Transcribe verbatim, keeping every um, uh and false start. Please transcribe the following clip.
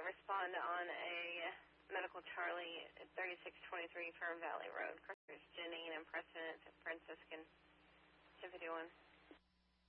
respond on a medical Charlie at thirty-six twenty-three Fern Valley Road. There's Janine and President Franciscan ten fifty-one.